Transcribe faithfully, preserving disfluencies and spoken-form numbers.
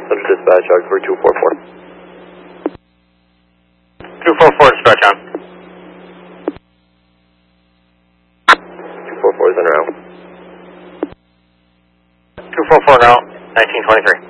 Central Dispatch, Augsburg two four four. two four four, dispatch on. two four four is in route. two four four now, nineteen twenty-three.